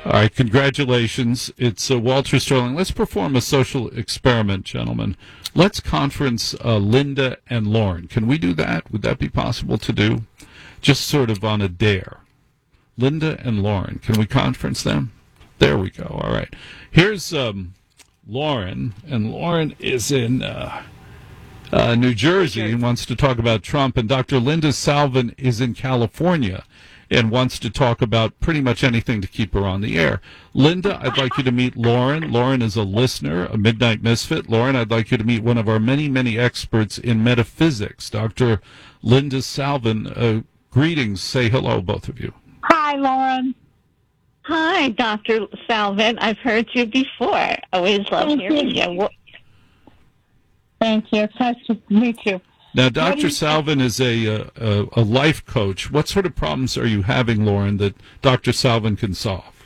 All right, congratulations. It's Walter Sterling. Let's perform a social experiment, gentlemen. Let's conference Linda and Lauren. Can we do that? Would that be possible to do? Just sort of on a dare. Linda and Lauren. Can we conference them? There we go. All right. Here's Lauren, and Lauren is in New Jersey and wants to talk about Trump, and Dr. Linda Salvin is in California and wants to talk about pretty much anything to keep her on the air. Linda, I'd like you to meet Lauren. Lauren is a listener, a Midnight Misfit. Lauren, I'd like you to meet one of our many, many experts in metaphysics, Dr. Linda Salvin. Greetings. Say hello, both of you. Hi, Lauren. Hi, Dr. Salvin. I've heard you before. Always love hearing you. Thank you. It's nice to meet you. Now, Dr. Salvin is a life coach. What sort of problems are you having, Lauren, that Dr. Salvin can solve?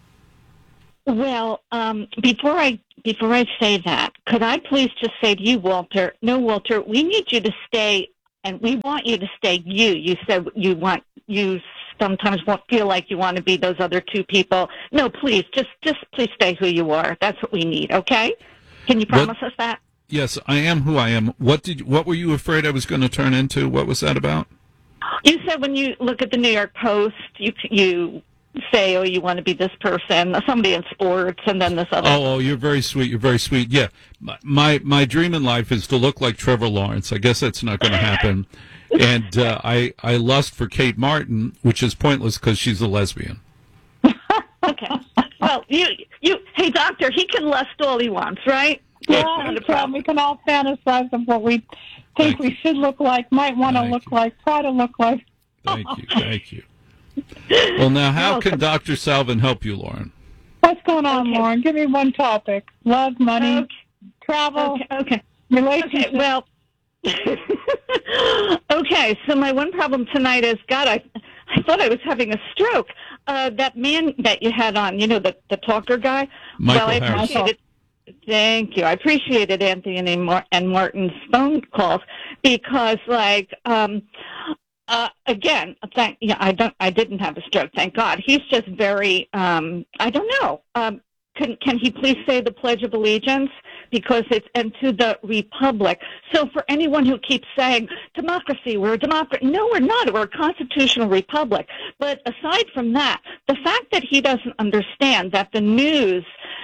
Well, before I say that, could I please just say to you, Walter? No, Walter, we need you to stay, and we want you to stay. You said you sometimes won't feel like you want to be those other two people. No, please, just please stay who you are. That's what we need. Okay? Can you promise us that? Yes, I am who I am. What were you afraid I was going to turn into? What was that about? You said when you look at the New York Post, you say, oh, you want to be this person, somebody in sports, and then this other. Oh, you're very sweet. You're very sweet. Yeah, my dream in life is to look like Trevor Lawrence. I guess that's not going to happen. And I lust for Kate Martin, which is pointless because she's a lesbian. Okay. Well, hey, doctor, he can lust all he wants, right? Yeah, we can all fantasize of what we think we should look like, might want to look like, try to look like. Thank you. Well, now, how can Dr. Salvin help you, Lauren? What's going on, Lauren? Give me one topic. Love, money, travel, relationships. Okay, well, okay, so my one problem tonight is, God, I thought I was having a stroke. That man that you had on, the talker guy. Michael I Harris. appreciate it. Thank you. I appreciated Anthony and Martin's phone calls because, again, I didn't have a stroke, thank God. He's just very, I don't know. Can he please say the Pledge of Allegiance? Because and to the Republic. So for anyone who keeps saying, democracy, we're a democracy. No, we're not. We're a constitutional republic. But aside from that, the fact that he doesn't understand that the news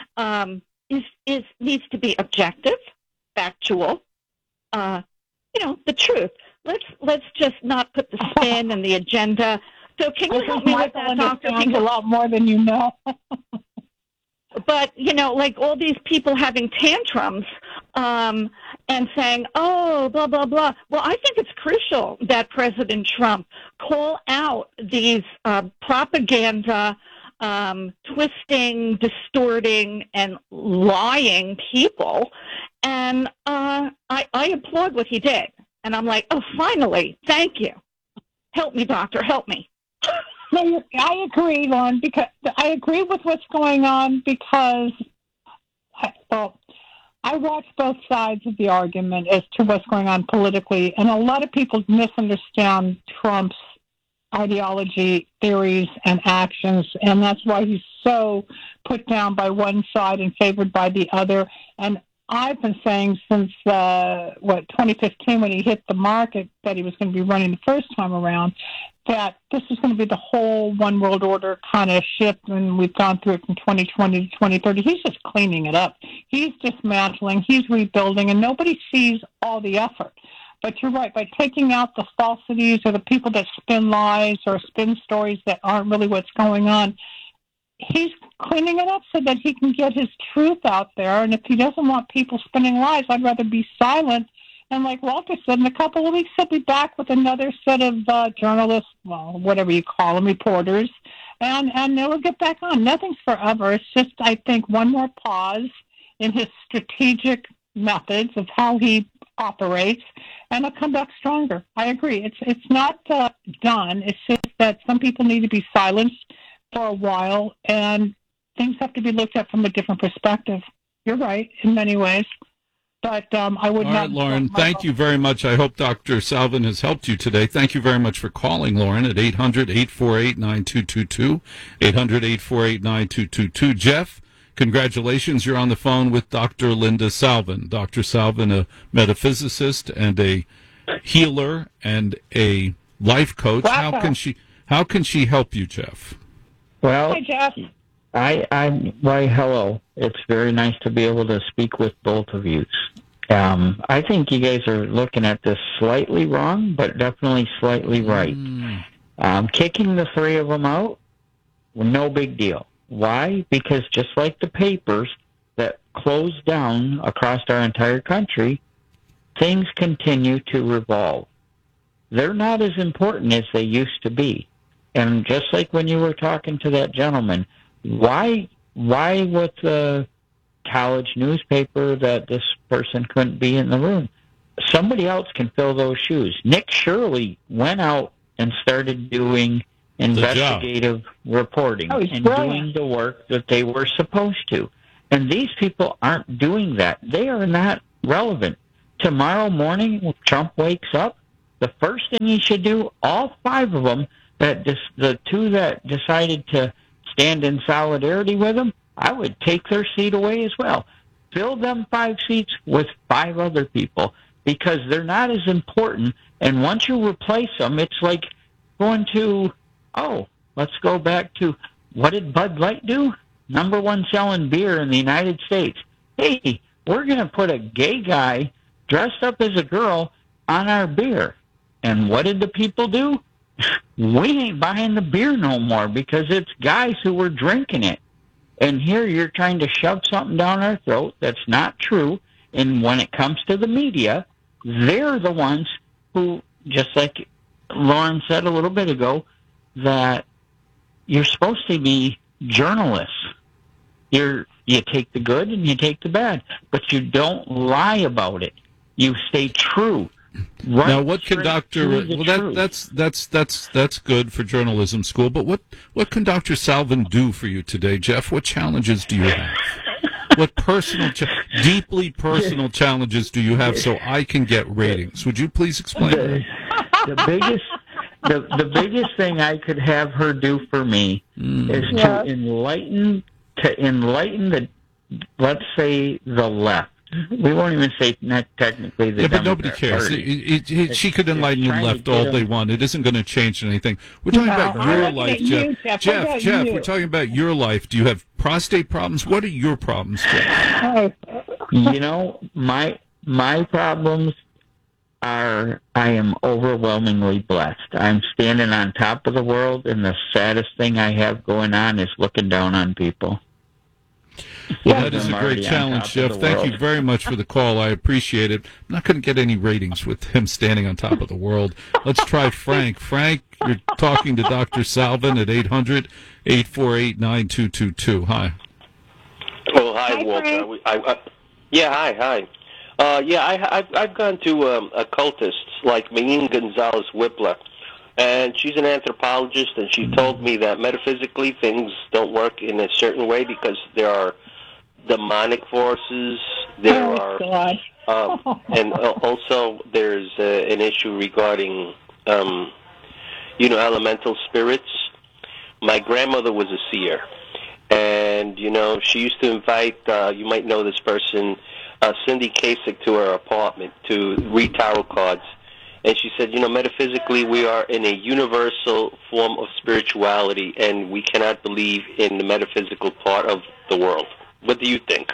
needs to be objective, factual, the truth. Let's just not put the spin and the agenda. So can you help me with that, Doctor? A lot more than you know. But, like all these people having tantrums and saying, oh, blah, blah, blah. Well, I think it's crucial that President Trump call out these propaganda, twisting, distorting, and lying people. And I applaud what he did. And I'm like, oh, finally, thank you. Help me, doctor, help me. No, I agree, Lauren, because I agree with what's going on because, I watch both sides of the argument as to what's going on politically, and a lot of people misunderstand Trump's ideology, theories, and actions, and that's why he's so put down by one side and favored by the other. And I've been saying since, 2015 when he hit the market that he was going to be running the first time around, that this is going to be the whole one world order kind of shift, and we've gone through it from 2020 to 2030. He's just cleaning it up. He's dismantling. He's rebuilding, and nobody sees all the effort. But you're right, by taking out the falsities or the people that spin lies or spin stories that aren't really what's going on, he's cleaning it up so that he can get his truth out there. And if he doesn't want people spinning lies, I'd rather be silent. And like Walter said, in a couple of weeks, he'll be back with another set of journalists, well, whatever you call them, reporters, and they'll get back on. Nothing's forever. It's just, I think, one more pause in his strategic methods of how he operates, and he'll come back stronger. I agree. It's not done. It's just that some people need to be silenced for a while, and things have to be looked at from a different perspective. You're right in many ways. But I would All not. right, Lauren, thank you very much. I hope Dr. Salvin has helped you today. Thank you very much for calling, Lauren, at 800-848-9222, 800-848-9222. Jeff, congratulations. You're on the phone with Dr. Linda Salvin. Dr. Salvin, a metaphysicist and a healer and a life coach. Wow. How can she help you, Jeff? Well, Hi, Jeff. why, hello. It's very nice to be able to speak with both of you. I think you guys are looking at this slightly wrong, but definitely slightly right. Kicking the three of them out, no big deal. Why? Because just like the papers that closed down across our entire country, things continue to revolve. They're not as important as they used to be. And just like when you were talking to that gentleman, why with the college newspaper that this person couldn't be in the room? Somebody else can fill those shoes. Nick Shirley went out and started doing investigative reporting and doing the work that they were supposed to. And these people aren't doing that. They are not relevant. Tomorrow morning, when Trump wakes up, the first thing he should do, all five of them, the two that decided to stand in solidarity with him, I would take their seat away as well. Fill them 5 seats with 5 other people because they're not as important. And once you replace them, it's like going to, let's go back to, what did Bud Light do? Number 1 selling beer in the United States. Hey, we're going to put a gay guy dressed up as a girl on our beer. And what did the people do? We ain't buying the beer no more because it's guys who were drinking it. And here you're trying to shove something down our throat that's not true. And when it comes to the media, they're the ones who, just like Lauren said a little bit ago, that you're supposed to be journalists. You take the good and you take the bad, but you don't lie about it. You stay true. Right, now, what can that's good for journalism school, but what can Dr. Salvin do for you today, Jeff? What challenges do you have? What deeply personal challenges do you have so I can get ratings? Would you please explain? The biggest thing I could have her do for me is to enlighten the, let's say, the left. We won't even say not technically the but nobody cares. She could enlighten the left all they want. It isn't going to change anything. We're talking about your life, Jeff. Jeff, we're talking about your life. Do you have prostate problems? What are your problems, Jeff? You know, my problems are, I am overwhelmingly blessed. I'm standing on top of the world, and the saddest thing I have going on is looking down on people. Well, that is a great challenge, Jeff. Thank you very much for the call. I appreciate it. I'm not going to get any ratings with him standing on top of the world. Let's try Frank. Frank, you're talking to Dr. Salvin at 800-848-9222. Hi. Oh, hi, Walter. Hi. I've gone to occultists like Mayeen Gonzalez Whippler, and she's an anthropologist, and she told me that metaphysically things don't work in a certain way because there are demonic forces. There are, and also there's an issue regarding, elemental spirits. My grandmother was a seer, and she used to invite. You might know this person, Cindy Kasich, to her apartment to read tarot cards. And she said, metaphysically, we are in a universal form of spirituality, and we cannot believe in the metaphysical part of the world. What do you think?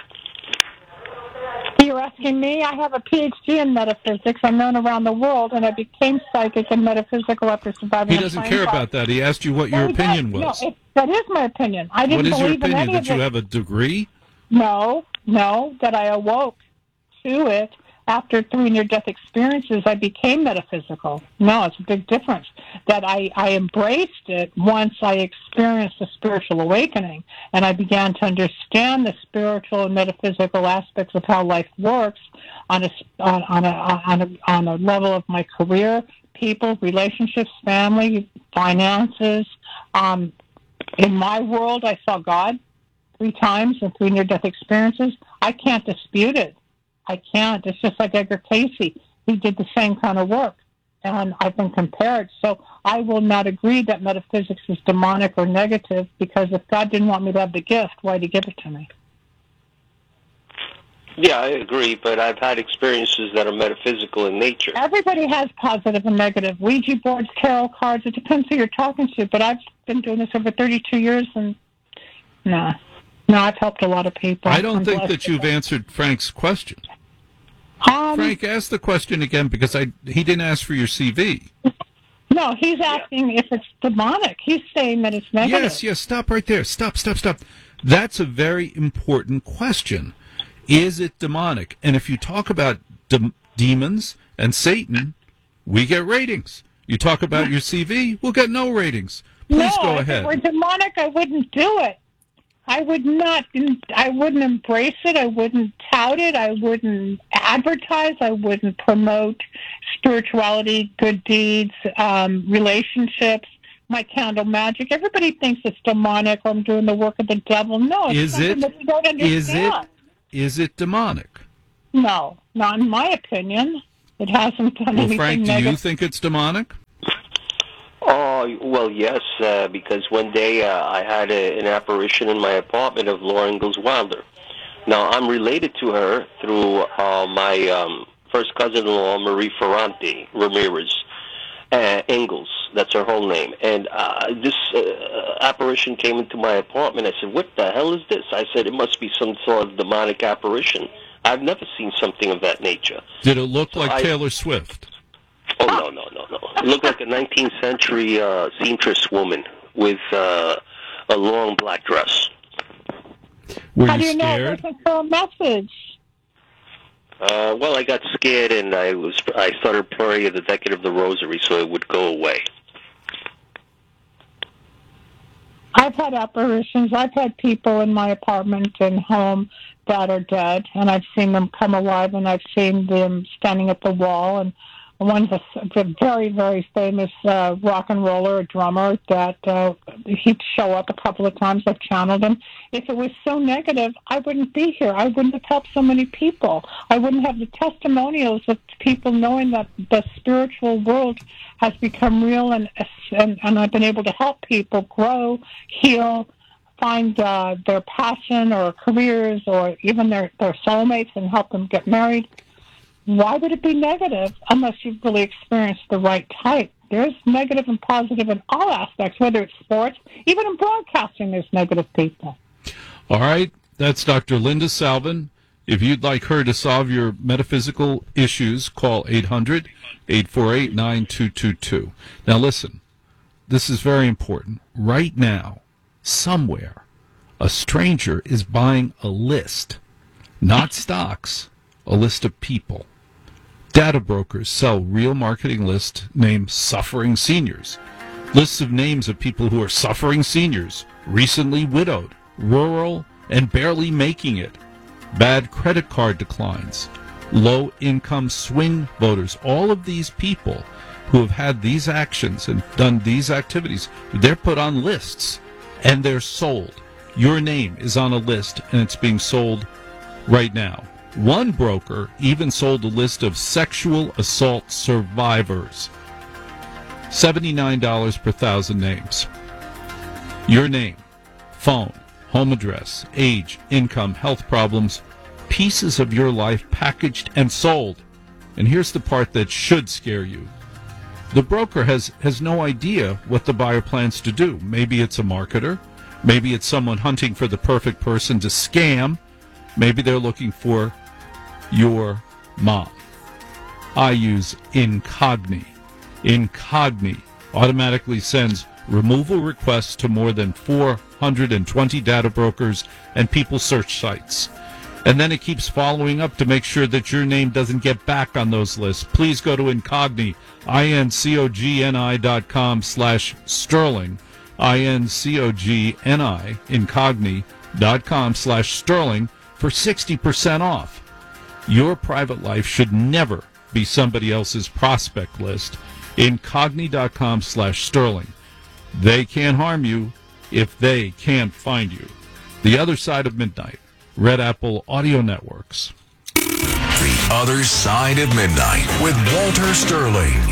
You're asking me? I have a PhD in metaphysics. I'm known around the world, and I became psychic and metaphysical after surviving. He doesn't care about that. He asked you what your opinion was. No, that is my opinion. I didn't believe in any of it. Did you have a degree? No, that I awoke to it. After 3 near-death experiences, I became metaphysical. No, it's a big difference. That I embraced it once I experienced a spiritual awakening, and I began to understand the spiritual and metaphysical aspects of how life works on a level of my career, people, relationships, family, finances. In my world, I saw God 3 times in 3 near-death experiences. I can't dispute it. I can't. It's just like Edgar Casey. He did the same kind of work, and I've been compared. So I will not agree that metaphysics is demonic or negative, because if God didn't want me to have the gift, why did he give it to me? Yeah, I agree, but I've had experiences that are metaphysical in nature. Everybody has positive and negative. Ouija boards, tarot cards, it depends who you're talking to, but I've been doing this over 32 years, and no, I've helped a lot of people. I don't think that you've answered Frank's question. Frank, ask the question again, because he didn't ask for your CV. No, he's asking if it's demonic. He's saying that it's negative. Yes, stop right there. Stop. That's a very important question. Is it demonic? And if you talk about demons and Satan, we get ratings. You talk about your CV, we'll get no ratings. Please go ahead. If it were demonic, I wouldn't do it. I wouldn't embrace it. I wouldn't tout it. I wouldn't advertise. I wouldn't promote spirituality, good deeds, relationships, my candle magic. Everybody thinks it's demonic, or I'm doing the work of the devil. No, it's something that you don't understand. Is it demonic? No, not in my opinion. It hasn't done anything Frank, negative. do you think it's demonic? Oh, well, yes, because one day I had an apparition in my apartment of Laura Ingalls Wilder. Now, I'm related to her through my first cousin-in-law, Marie Ferrante Ramirez Ingalls. That's her whole name. And this apparition came into my apartment. I said, what the hell is this? I said, it must be some sort of demonic apparition. I've never seen something of that nature. Did it look like Taylor Swift? Oh, no. It looked like a 19th century seamstress woman with a long black dress. Were How you do you know it scared? wasn't for a message? Well, I got scared, and I started praying the decade of the rosary so it would go away. I've had apparitions. I've had people in my apartment and home that are dead, and I've seen them come alive, and I've seen them standing at the wall. And one's a very, very famous rock and roller, a drummer, that he'd show up a couple of times. I've channeled him. If it was so negative, I wouldn't be here. I wouldn't have helped so many people. I wouldn't have the testimonials of people knowing that the spiritual world has become real, and I've been able to help people grow, heal, find their passion or careers or even their soulmates, and help them get married. Why would it be negative unless you've really experienced the right type? There's negative and positive in all aspects, whether it's sports, even in broadcasting, there's negative people. All right, that's Dr. Linda Salvin. If you'd like her to solve your metaphysical issues, call 800-848-9222. Now listen, this is very important. Right now, somewhere, a stranger is buying a list, not stocks, a list of people. Data brokers sell real marketing lists named Suffering Seniors. Lists of names of people who are suffering seniors, recently widowed, rural, and barely making it. Bad credit card declines, low-income swing voters. All of these people who have had these actions and done these activities, they're put on lists, and they're sold. Your name is on a list, and it's being sold right now. One broker even sold a list of sexual assault survivors. $79 per 1,000 names. Your name, phone, home address, age, income, health problems, pieces of your life packaged and sold. And here's the part that should scare you. The broker has no idea what the buyer plans to do. Maybe it's a marketer. Maybe it's someone hunting for the perfect person to scam. Maybe they're looking for your mom. I use Incogni. Incogni automatically sends removal requests to more than 420 data brokers and people search sites. And then it keeps following up to make sure that your name doesn't get back on those lists. Please go to Incogni, incogni.com/sterling, incogni, incogni.com/sterling for 60% off. Your private life should never be somebody else's prospect list. Incogni.com/sterling. They can't harm you if they can't find you. The Other Side of Midnight. Red Apple Audio Networks. Other Side of Midnight with Walter Sterling.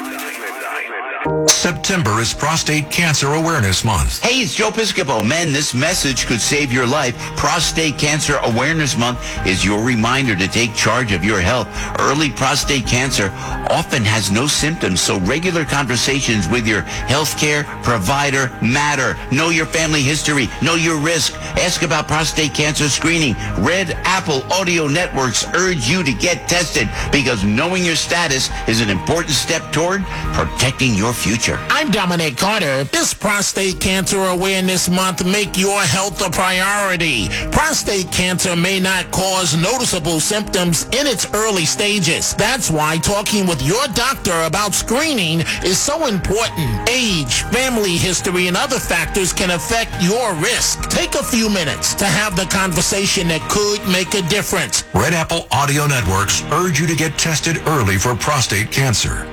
September is Prostate Cancer Awareness Month. Hey, it's Joe Piscopo. Men, this message could save your life. Prostate Cancer Awareness Month is your reminder to take charge of your health. Early prostate cancer often has no symptoms, so regular conversations with your healthcare provider matter. Know your family history. Know your risk. Ask about prostate cancer screening. Red Apple Audio Networks urge you to get tested because knowing your status is an important step toward protecting your future. I'm Dominic Carter. This Prostate Cancer Awareness Month, make your health a priority. Prostate cancer may not cause noticeable symptoms in its early stages. That's why talking with your doctor about screening is so important. Age, family history, and other factors can affect your risk. Take a few minutes to have the conversation that could make a difference. Red Apple Audio Networks urge you to get tested early for prostate cancer.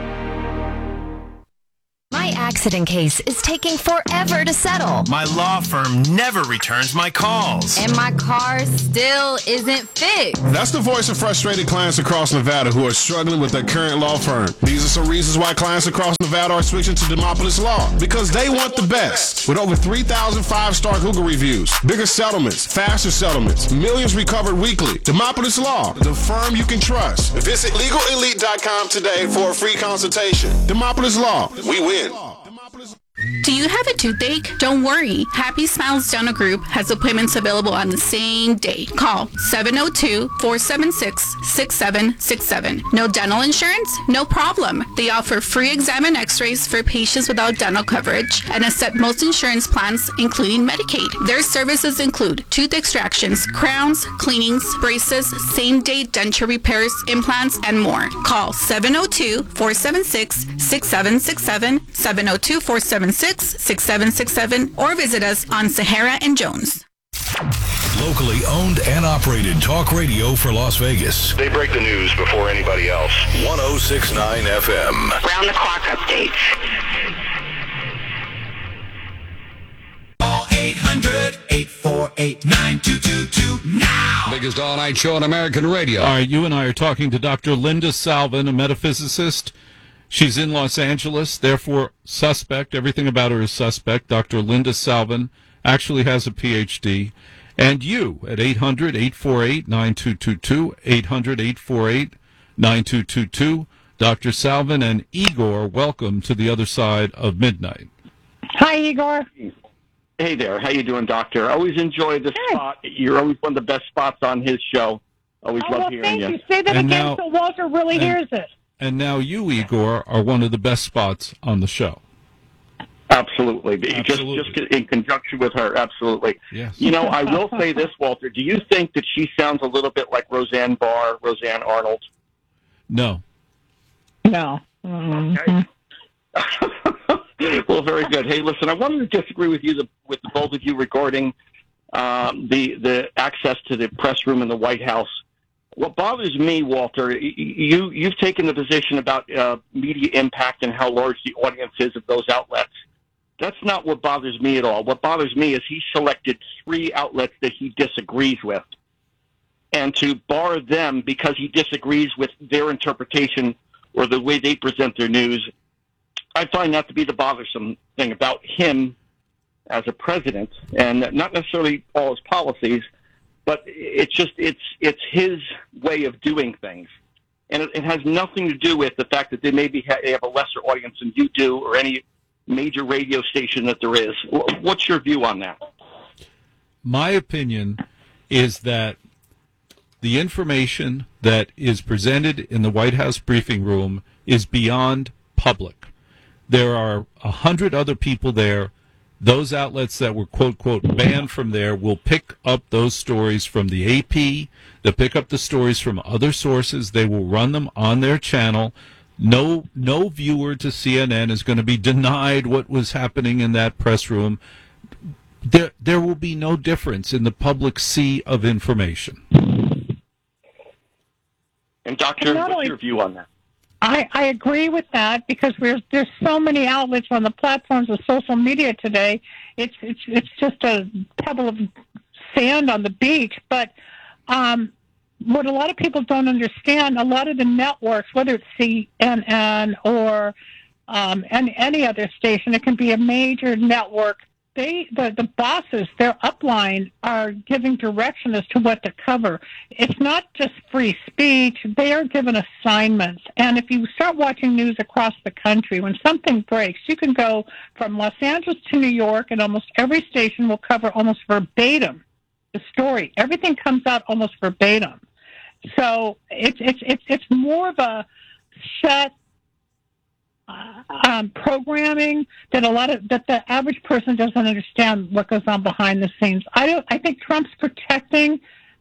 My accident case is taking forever to settle. My law firm never returns my calls. And my car still isn't fixed. That's the voice of frustrated clients across Nevada who are struggling with their current law firm. These are some reasons why clients across Nevada are switching to Demopolis Law. Because they want the best. With over 3,000 5-star Google reviews, bigger settlements, faster settlements, millions recovered weekly. Demopolis Law, the firm you can trust. Visit LegalElite.com today for a free consultation. Demopolis Law, we win. Do you have a toothache? Don't worry. Happy Smiles Dental Group has appointments available on the same day. Call 702-476-6767. No dental insurance? No problem. They offer free exam and x-rays for patients without dental coverage and accept most insurance plans, including Medicaid. Their services include tooth extractions, crowns, cleanings, braces, same-day denture repairs, implants, and more. Call 702-476-6767, 702-476-6767, or visit us on Sahara and Jones. Locally owned and operated talk radio for Las Vegas. They break the news before anybody else. 106.9 FM. Round the clock updates. Call 800-848-9222 now. Biggest all-night show on American radio. All right, you and I are talking to Dr. Linda Salvin, a metaphysicist. She's in Los Angeles, therefore suspect. Everything about her is suspect. Dr. Linda Salvin actually has a Ph.D. And you at 800-848-9222, 800-848-9222. Dr. Salvin and Igor, welcome to the other side of midnight. Hi, Igor. Hey there. How you doing, Doctor? I always enjoy this spot. You're always one of the best spots on his show. Always love hearing you. Thank you. Say that And again now- so Walter really hears it. And now you, Igor, are one of the best spots on the show. Absolutely. Just in conjunction with her, absolutely. Yes. You know, I will say this, Walter. Do you think that she sounds a little bit like Roseanne Barr, Roseanne Arnold? No. No. Mm-hmm. Well, very good. Hey, listen, I wanted to disagree with you, with the both of you regarding the access to the press room in the White House. What bothers me, Walter, you've taken the position about media impact and how large the audience is of those outlets. That's not what bothers me at all. What bothers me is he selected 3 outlets that he disagrees with. And to bar them because he disagrees with their interpretation or the way they present their news, I find that to be the bothersome thing about him as a president, and not necessarily all his policies, but it's his way of doing things. And it has nothing to do with the fact that they maybe they have a lesser audience than you do or any major radio station that there is. What's your view on that? My opinion is that the information that is presented in the White House briefing room is beyond public. There are 100 other people there. Those outlets that were, quote, quote, banned from there will pick up those stories from the AP. They'll pick up the stories from other sources. They will run them on their channel. No viewer to CNN is going to be denied what was happening in that press room. There will be no difference in the public sea of information. And Doctor, what's your view on that? I agree with that because there's so many outlets on the platforms of social media today. It's just a pebble of sand on the beach. But what a lot of people don't understand, a lot of the networks, whether it's CNN or any other station, it can be a major network. The bosses, their upline, are giving direction as to what to cover. It's not just free speech. They are given assignments. And if you start watching news across the country, when something breaks, you can go from Los Angeles to New York, and almost every station will cover almost verbatim the story. Everything comes out almost verbatim. So it's more of a set programming that the average person doesn't understand what goes on behind the scenes. I think Trump's protecting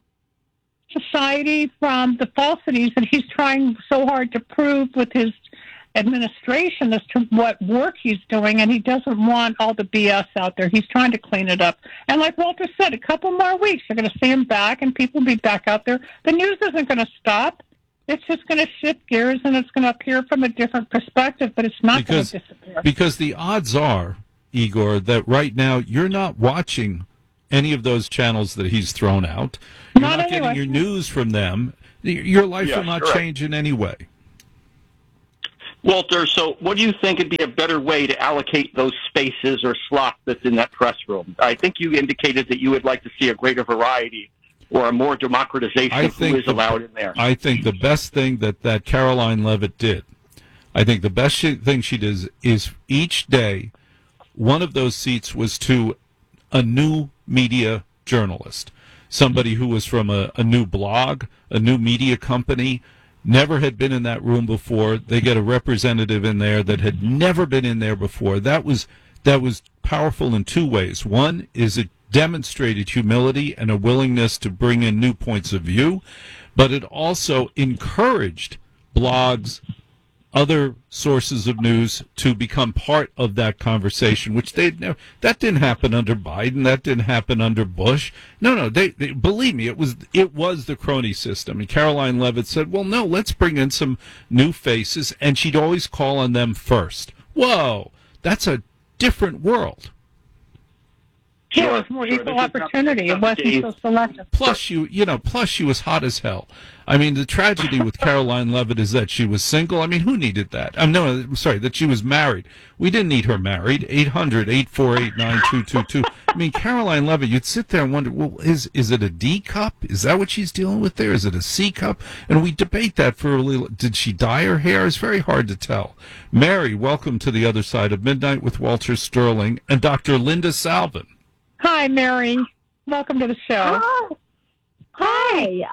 society from the falsities that he's trying so hard to prove with his administration as to what work he's doing, and he doesn't want all the BS out there. He's trying to clean it up. And like Walter said, a couple more weeks, you're going to see him back, and people will be back out there. The news isn't going to stop. It's just going to shift gears, and it's going to appear from a different perspective, but it's not going to disappear. Because the odds are, Igor, that right now you're not watching any of those channels that he's thrown out. You're not getting your news from them. Your life will not change in any way. Walter, so what do you think would be a better way to allocate those spaces or slots that's in that press room? I think you indicated that you would like to see a greater variety or a more democratization of who is allowed in there. I think the best thing that Caroline Leavitt did, I think the best thing she did is each day one of those seats was to a new media journalist, somebody who was from a new blog, a new media company, never had been in that room before. They get a representative in there that had never been in there before. That was powerful in two ways. One is it demonstrated humility and a willingness to bring in new points of view, but it also encouraged blogs, other sources of news to become part of that conversation, which they'd never. That didn't happen under Biden. That didn't happen under Bush. No, they believe me, it was the crony system. And Caroline Leavitt said, well, no, let's bring in some new faces, and she'd always call on them first. Whoa, that's a different world. Yeah, it was more equal opportunity. It wasn't so selective. Plus, she was hot as hell. I mean, the tragedy with Caroline Leavitt is that she was single. I mean, who needed that? That she was married. We didn't need her married. 800-848-9222. I mean, Caroline Leavitt, you'd sit there and wonder, well, is it a D cup? Is that what she's dealing with there? Is it a C cup? And we debate that for a little. Did she dye her hair? It's very hard to tell. Mary, welcome to the other side of midnight with Walter Sterling and Dr. Linda Salvin. Hi, Mary. Welcome to the show. Hi.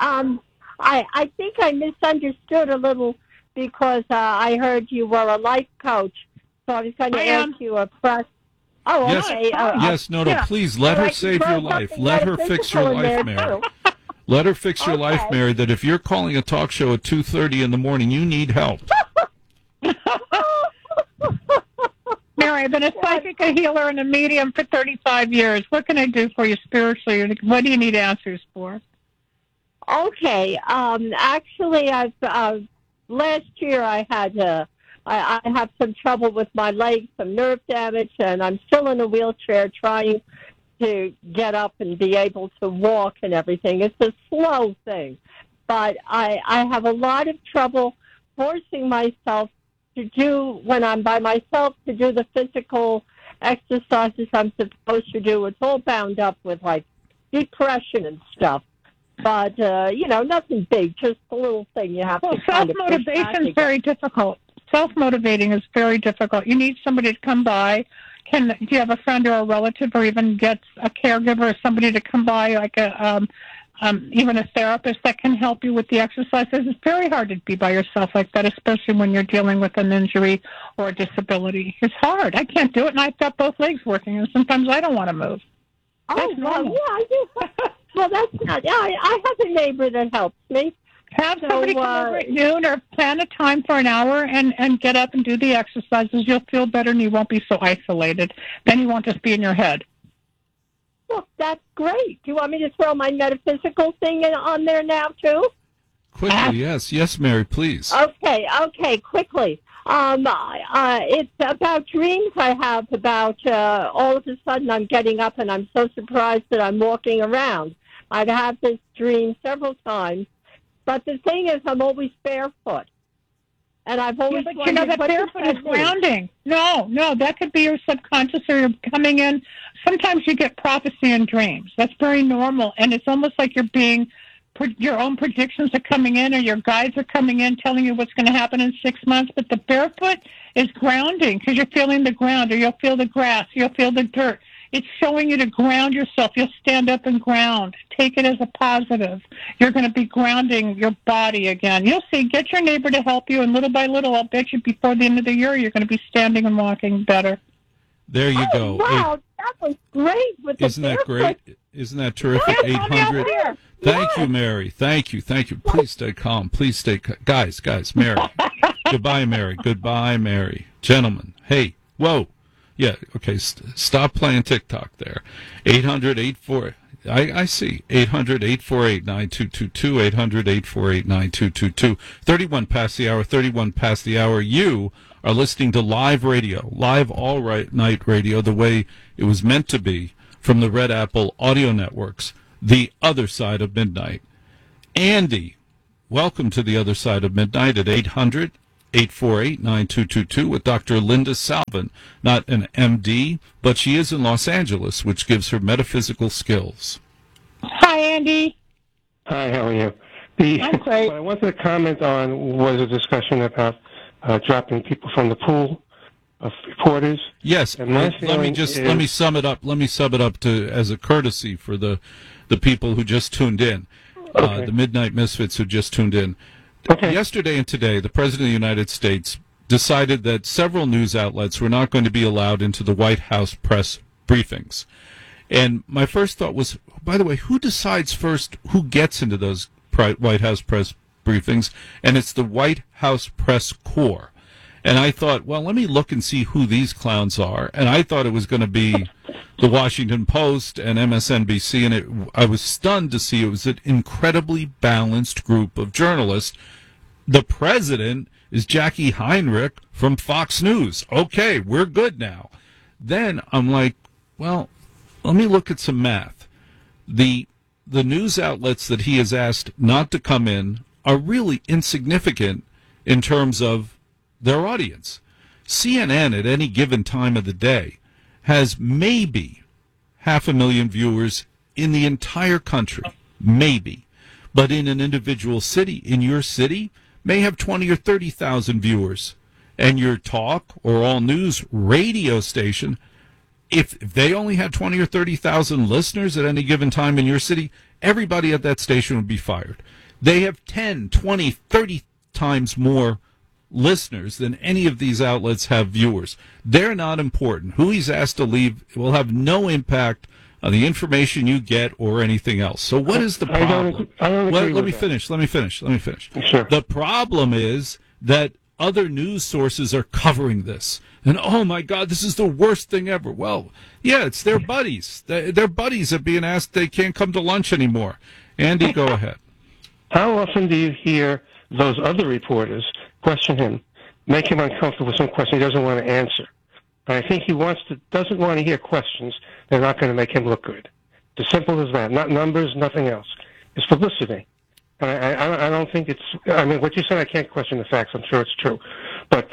I think I misunderstood a little because I heard you were a life coach, so I was going to ask you a question. Oh, yes. okay. Please let her save your life. Let her fix your life, Mary. Let her fix your life, Mary, that if you're calling a talk show at 2:30 in the morning, you need help. Mary, I've been a psychic, a healer, and a medium for 35 years. What can I do for you spiritually? What do you need answers for? Okay. Actually, last year I had I have some trouble with my legs, some nerve damage, and I'm still in a wheelchair trying to get up and be able to walk and everything. It's a slow thing, but I have a lot of trouble forcing myself to do, when I'm by myself, to do the physical exercises I'm supposed to do. It's all bound up with, like, depression and stuff. But, nothing big, just a little thing you have to kind of push back against. Self-motivation is very difficult. Self-motivating is very difficult. You need somebody to come by. Do you have a friend or a relative, or even get a caregiver or somebody to come by, like even a therapist that can help you with the exercises? It's very hard to be by yourself like that, especially when you're dealing with an injury or a disability. It's hard. I can't do it, and I've got both legs working, and sometimes I don't want to move. That's normal. I do. Well, that's not. I have a neighbor that helps me. Have somebody come over at noon, or plan a time for an hour and get up and do the exercises. You'll feel better, and you won't be so isolated. Then you won't just be in your head. Well, that's great. Do you want me to throw my metaphysical thing on there now, too? Quickly, yes, Mary, please. Okay, quickly. It's about dreams I have about all of a sudden I'm getting up and I'm so surprised that I'm walking around. I've had this dream several times, But the thing is, I'm always barefoot. And I've always but you know that barefoot is grounding. No, that could be your subconscious or you're coming in. Sometimes you get prophecy in dreams. That's very normal. And it's almost like your own predictions are coming in or your guides are coming in telling you what's going to happen in 6 months. But the barefoot is grounding because you're feeling the ground, or you'll feel the grass, you'll feel the dirt. It's showing you to ground yourself. You'll stand up and ground. Take it as a positive. You're going to be grounding your body again. You'll see. Get your neighbor to help you, and little by little, I'll bet you before the end of the year, you're going to be standing and walking better. There you go. Wow, that was great. Isn't that great? Isn't that terrific? 800. Thank you, Mary. Thank you. Please stay calm. Guys, Mary. Goodbye, Mary. Goodbye, Mary. Gentlemen. Hey, whoa. Yeah, okay, stop playing TikTok there. 800-84... I see. 800-848-9222, 800-848-9222. 31 past the hour. You are listening to live radio, live all-night radio, the way it was meant to be, from the Red Apple Audio Networks, the other side of midnight. Andy, welcome to the other side of midnight at 800-848-9222 with Dr. Linda Salvin, not an MD, but she is in Los Angeles, which gives her metaphysical skills. Hi, Andy. Hi, how are you? I'm great. What I wanted to comment on was a discussion about dropping people from the pool of reporters. Yes, let me sum it up. Let me sum it up as a courtesy for the people who just tuned in, the Midnight Misfits who just tuned in. Okay. Yesterday and today, the President of the United States decided that several news outlets were not going to be allowed into the White House press briefings. And my first thought was, by the way, who decides first who gets into those White House press briefings? And it's the White House Press Corps. And I thought, well, let me look and see who these clowns are. And I thought it was going to be the Washington Post and MSNBC, and I was stunned to see it was an incredibly balanced group of journalists. The president is Jackie Heinrich from Fox News. Okay, we're good now. Then I'm like, well, let me look at some math. The news outlets that he has asked not to come in are really insignificant in terms of their audience. CNN at any given time of the day has maybe 500,000 viewers in the entire country, maybe. But in an individual city, in your city, may have 20 or 30,000 viewers. And your talk or all news radio station, if they only had 20 or 30,000 listeners at any given time in your city, everybody at that station would be fired. They have 10, 20, 30 times more listeners than any of these outlets have viewers. They're not important. Who he's asked to leave will have no impact on the information you get or anything else. So what is the problem? Let me finish. Sure. The problem is that other news sources are covering this. And, oh, my God, this is the worst thing ever. Well, yeah, it's their buddies. Their buddies are being asked they can't come to lunch anymore. Andy, go ahead. How often do you hear those other reporters question him, make him uncomfortable with some question he doesn't want to answer? And I think he doesn't want to hear questions that are not going to make him look good. It's as simple as that. Not numbers, nothing else. It's publicity. And I don't think it's, I mean, what you said, I can't question the facts. I'm sure it's true. But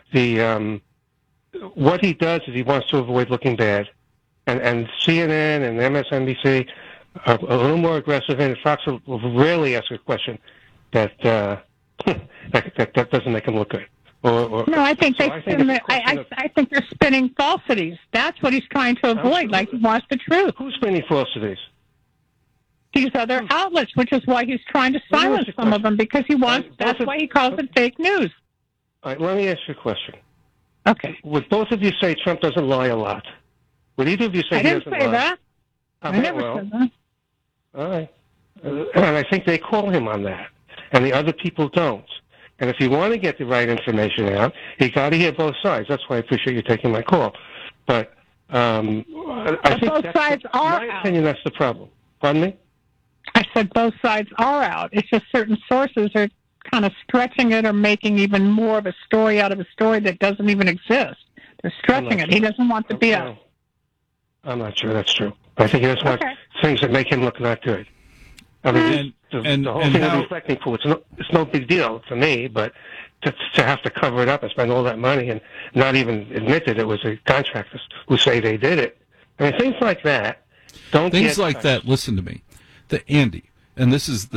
what he does is he wants to avoid looking bad. And CNN and MSNBC are a little more aggressive, and Fox will rarely ask a question that that doesn't make him look good. No, I think I think they're spinning falsities. That's what he's trying to avoid. Like he wants the truth. Who's spinning falsities? These other outlets, which is why he's trying to silence some of them, because he wants. That's why he calls it fake news. All right, let me ask you a question. Okay. Would both of you say Trump doesn't lie a lot? Would either of you say he doesn't lie? I didn't say that. I never said that. All right. And I think they call him on that, and the other people don't. And if you want to get the right information out, you got to hear both sides. That's why I appreciate you taking my call. But I think both sides are in my opinion, that's the problem. Pardon me? I said both sides are out. It's just certain sources are kind of stretching it or making even more of a story out of a story that doesn't even exist. They're stretching it. Sure. He doesn't want to be out. I'm not sure that's true. I think he doesn't want things that make him look not good. I mean, the whole thing how, of reflecting pool, it's no big deal to me, but to have to cover it up and spend all that money and not even admit that it was a contractor who say they did it. I mean, things like that don't things like that. Listen to me, Andy, and this is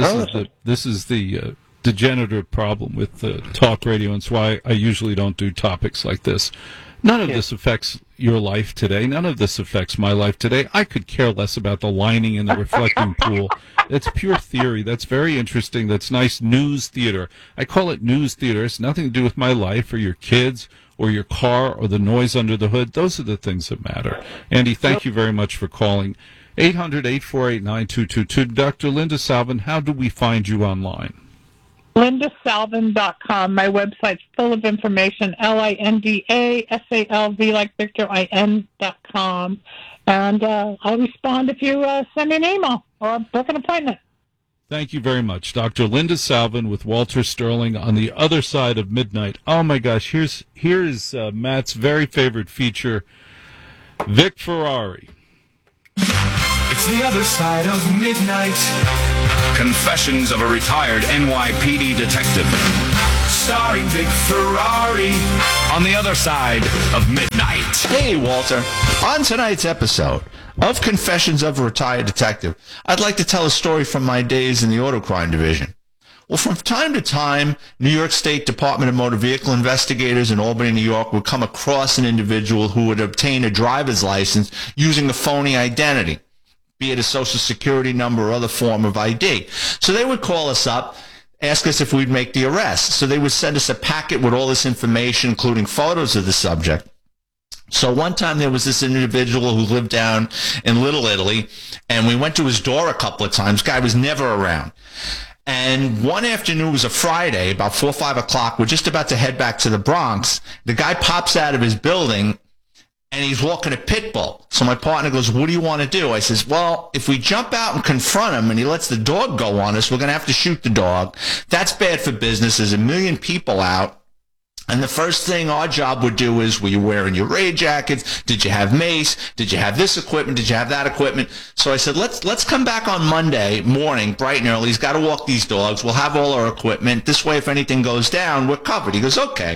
the degenerative problem with talk radio, and it's why I usually don't do topics like this. None of this affects your life today. None of this affects my life today. I could care less about the lining in the reflecting pool. That's pure theory. That's very interesting. That's nice news theater. I call it news theater. It's nothing to do with my life or your kids or your car or the noise under the hood. Those are the things that matter. Andy, thank you very much for calling. 800-848-9222. Dr. Linda Salvin, how do we find you online? LindaSalvin.com. My website's full of information. LindaSalv like Victor IN.com. And I'll respond if you send me an email or book an appointment. Thank you very much. Dr. Linda Salvin with Walter Sterling on the other side of midnight. Oh, my gosh. Here's Matt's very favorite feature, Vic Ferrari. It's the other side of midnight. Confessions of a retired NYPD detective. Starring Vic Ferrari. On the other side of midnight. Hey, Walter. On tonight's episode of Confessions of a Retired Detective, I'd like to tell a story from my days in the Auto Crime Division. Well, from time to time, New York State Department of Motor Vehicle investigators in Albany, New York, would come across an individual who would obtain a driver's license using a phony identity, be it a social security number or other form of ID. So they would call us up, ask us if we'd make the arrest. So they would send us a packet with all this information, including photos of the subject. So one time there was this individual who lived down in Little Italy, and we went to his door a couple of times. Guy was never around. And one afternoon, it was a Friday, about 4 or 5 o'clock, we're just about to head back to the Bronx. The guy pops out of his building, and he's walking a pit bull. So my partner goes, what do you want to do? I says, well, if we jump out and confront him and he lets the dog go on us, we're going to have to shoot the dog. That's bad for business. There's 1 million people out. And the first thing our job would do is, were you wearing your raid jackets? Did you have mace? Did you have this equipment? Did you have that equipment? So I said, let's come back on Monday morning, bright and early. He's got to walk these dogs. We'll have all our equipment. This way, if anything goes down, we're covered. He goes, okay.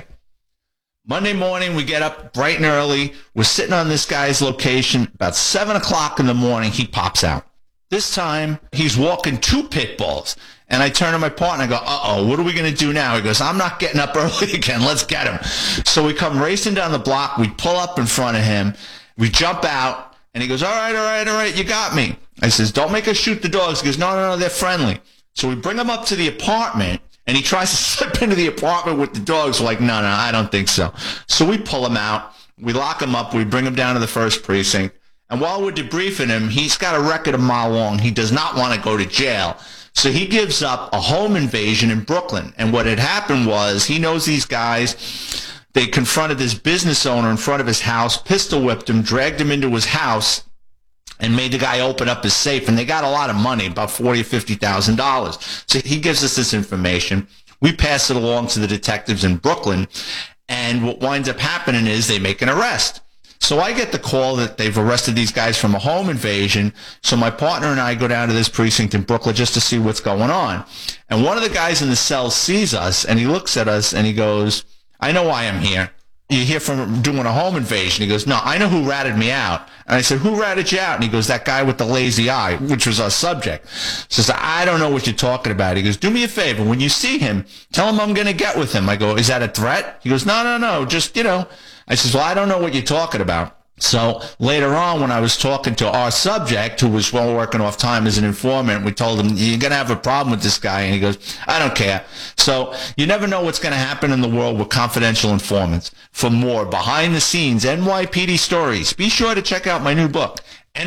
Monday morning, we get up bright and early. We're sitting on this guy's location. About 7 o'clock in the morning, he pops out. This time, he's walking 2 pit bulls. And I turn to my partner and I go, uh-oh, what are we going to do now? He goes, I'm not getting up early again. Let's get him. So we come racing down the block. We pull up in front of him. We jump out. And he goes, all right, you got me. I says, don't make us shoot the dogs. He goes, no, they're friendly. So we bring him up to the apartment. And he tries to slip into the apartment with the dogs. We're like, no, I don't think so. So we pull him out. We lock him up. We bring him down to the 1st precinct. And while we're debriefing him, he's got a record a mile long. He does not want to go to jail. So he gives up a home invasion in Brooklyn. And what had happened was, he knows these guys. They confronted this business owner in front of his house, pistol whipped him, dragged him into his house, and made the guy open up his safe. And they got a lot of money, about $40,000 or $50,000. So he gives us this information. We pass it along to the detectives in Brooklyn. And what winds up happening is they make an arrest. So I get the call that they've arrested these guys from a home invasion. So my partner and I go down to this precinct in Brooklyn just to see what's going on. And one of the guys in the cell sees us, and he looks at us, and he goes, I know why I'm here. You're here from doing a home invasion. He goes, no, I know who ratted me out. And I said, who ratted you out? And he goes, that guy with the lazy eye, which was our subject. Says, I don't know what you're talking about. He goes, do me a favor. When you see him, tell him I'm going to get with him. I go, is that a threat? He goes, no, just, I says, well, I don't know what you're talking about. So later on, when I was talking to our subject, who was working off time as an informant, we told him, you're going to have a problem with this guy. And he goes, I don't care. So you never know what's going to happen in the world with confidential informants. For more behind-the-scenes NYPD stories, be sure to check out my new book,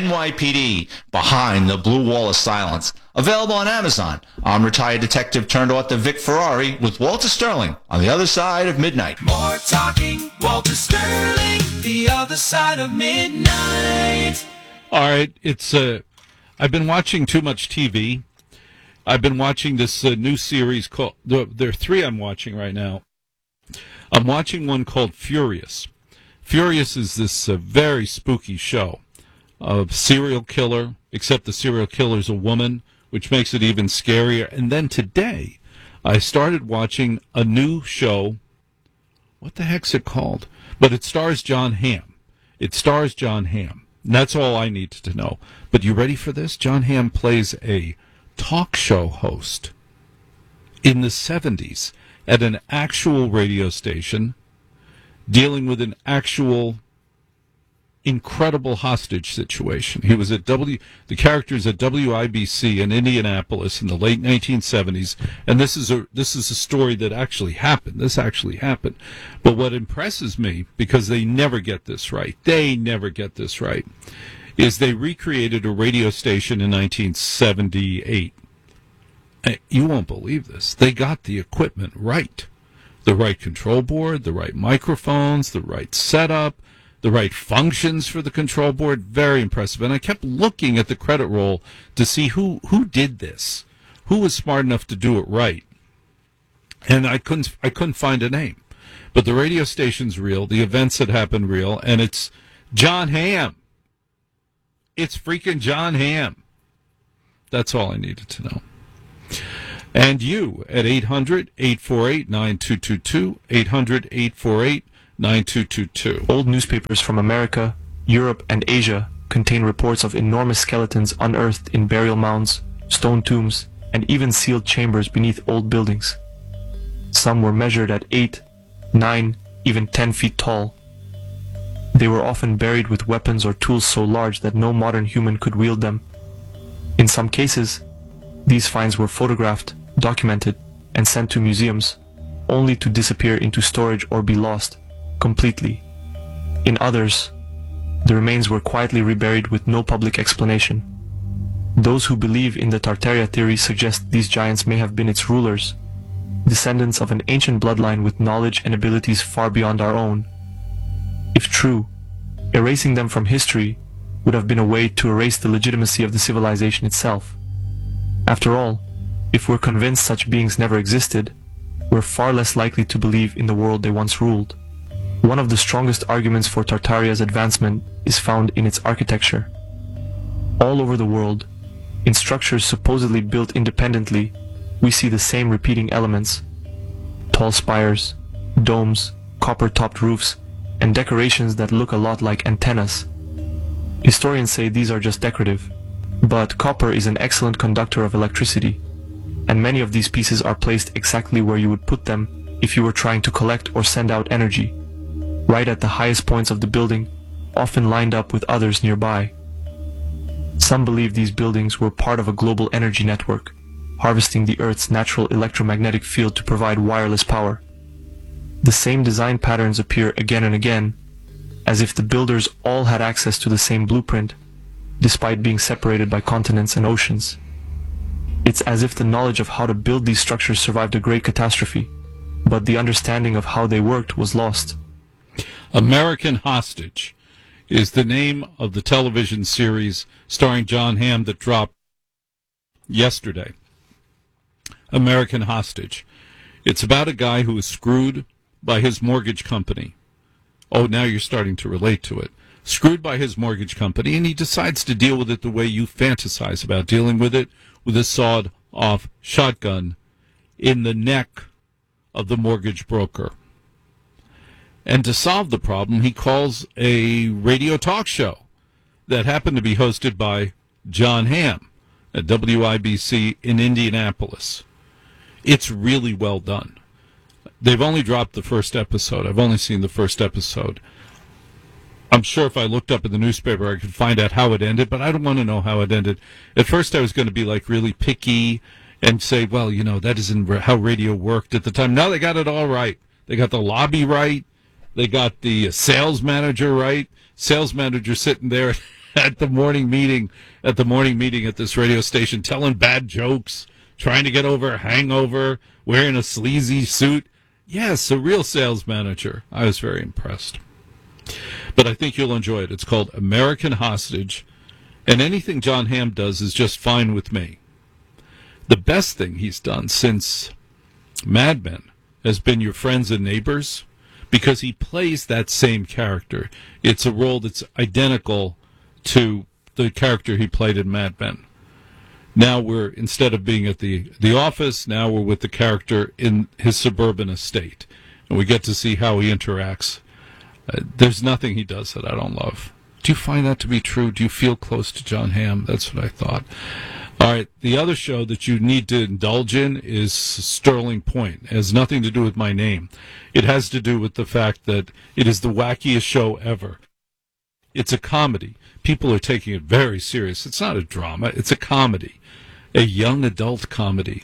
NYPD, Behind the Blue Wall of Silence. Available on Amazon. I'm retired detective turned author Vic Ferrari with Walter Sterling on the other side of midnight. More talking, Walter Sterling, the other side of midnight. All right, I've been watching too much TV. I've been watching this new series called, there are 3 I'm watching right now. I'm watching one called Furious. Furious is this very spooky show of serial killer, except the serial killer's a woman which makes it even scarier. And then today, I started watching a new show. What the heck's it called? But it stars Jon Hamm. And that's all I needed to know. But you ready for this? Jon Hamm plays a talk show host in the 70s at an actual radio station dealing with an actual incredible hostage situation. He was at the characters at WIBC in Indianapolis in the late 1970s, and this is a story that actually happened. This actually happened. But what impresses me, because they never get this right, is they recreated a radio station in 1978. You won't believe this. They got the equipment right. The right control board, the right microphones, the right setup, the right functions for the control board. Very impressive. And I kept looking at the credit roll to see who did this, who was smart enough to do it right. And I couldn't find a name. But the radio station's real, the events that happened real, and it's Jon Hamm. It's freaking Jon Hamm. That's all I needed to know. And you at 800-848-9222, 800-848-9222. Old newspapers from America, Europe, and Asia contain reports of enormous skeletons unearthed in burial mounds, stone tombs, and even sealed chambers beneath old buildings. Some were measured at 8, 9, even 10 feet tall. They were often buried with weapons or tools so large that no modern human could wield them. In some cases, these finds were photographed, documented, and sent to museums, only to disappear into storage or be lost completely. In others, the remains were quietly reburied with no public explanation. Those who believe in the Tartaria theory suggest these giants may have been its rulers, descendants of an ancient bloodline with knowledge and abilities far beyond our own. If true, erasing them from history would have been a way to erase the legitimacy of the civilization itself. After all, if we're convinced such beings never existed, we're far less likely to believe in the world they once ruled. One of the strongest arguments for Tartaria's advancement is found in its architecture. All over the world, in structures supposedly built independently, we see the same repeating elements: tall spires, domes, copper-topped roofs, and decorations that look a lot like antennas. Historians say these are just decorative, but copper is an excellent conductor of electricity, and many of these pieces are placed exactly where you would put them if you were trying to collect or send out energy, right at the highest points of the building, often lined up with others nearby. Some believe these buildings were part of a global energy network, harvesting the Earth's natural electromagnetic field to provide wireless power. The same design patterns appear again and again, as if the builders all had access to the same blueprint, despite being separated by continents and oceans. It's as if the knowledge of how to build these structures survived a great catastrophe, but the understanding of how they worked was lost. American Hostage is the name of the television series starring Jon Hamm that dropped yesterday. American Hostage. It's about a guy who was screwed by his mortgage company. Oh, now you're starting to relate to it. Screwed by his mortgage company, and he decides to deal with it the way you fantasize about dealing with it, with a sawed-off shotgun in the neck of the mortgage broker. And to solve the problem, he calls a radio talk show that happened to be hosted by Jon Hamm at WIBC in Indianapolis. It's really well done. They've only dropped the first episode. I've only seen the first episode. I'm sure if I looked up in the newspaper, I could find out how it ended, but I don't want to know how it ended. At first, I was going to be like really picky and say, well, you know, that isn't how radio worked at the time. No, they got it all right. They got the lobby right. They got the sales manager right. Sales manager sitting there at the morning meeting at this radio station, telling bad jokes, trying to get over a hangover, wearing a sleazy suit. Yes, a real sales manager. I was very impressed. But I think you'll enjoy it. It's called American Hostage, and anything Jon Hamm does is just fine with me. The best thing he's done since Mad Men has been Your Friends and Neighbors, because he plays that same character. It's a role that's identical to the character he played in Mad Men. Now instead of being at the office, now we're with the character in his suburban estate. And we get to see how he interacts. There's nothing he does that I don't love. Do you find that to be true? Do you feel close to John Hamm? That's what I thought. All right, the other show that you need to indulge in is Sterling Point. It has nothing to do with my name. It has to do with the fact that it is the wackiest show ever. It's a comedy. People are taking it very serious. It's not a drama. It's a comedy, a young adult comedy.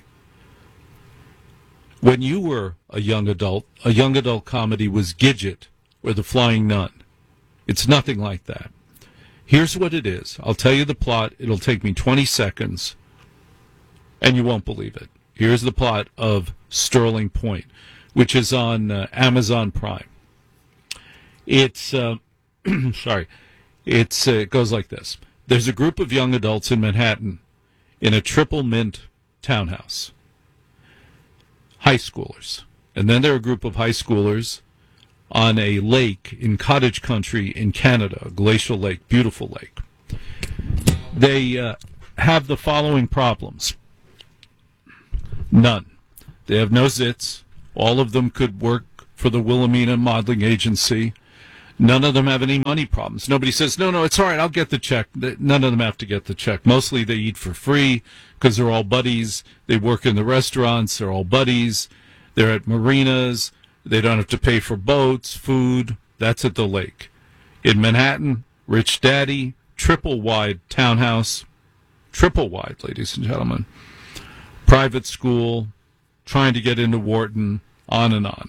When you were a young adult comedy was Gidget or The Flying Nun. It's nothing like that. Here's what it is. I'll tell you the plot. It'll take me 20 seconds, and you won't believe it. Here's the plot of Sterling Point, which is on Amazon Prime. It's it goes like this. There's a group of young adults in Manhattan in a triple mint townhouse. High schoolers. And then there are a group of high schoolers on a lake in cottage country in Canada, a glacial lake, beautiful lake. They have the following problems. None. They have no zits. All of them could work for the Wilhelmina Modeling Agency. None of them have any money problems. Nobody says, no, it's all right, I'll get the check. None of them have to get the check. Mostly they eat for free because they're all buddies. They work in the restaurants. They're all buddies. They're at marinas. They don't have to pay for boats, food. That's at the lake. In Manhattan, rich daddy, triple wide townhouse. Triple wide, ladies and gentlemen. Private school, trying to get into Wharton, on and on.